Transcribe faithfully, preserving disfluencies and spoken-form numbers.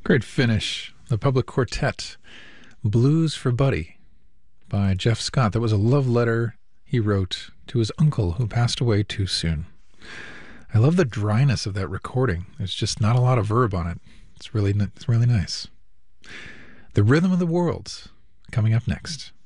Great finish. The Public Quartet, Blues for Buddy by Jeff Scott. That was a love letter he wrote to his uncle who passed away too soon. I love the dryness of that recording. There's just not a lot of verb on it. It's really, it's really nice. The Rhythm of the World coming up next.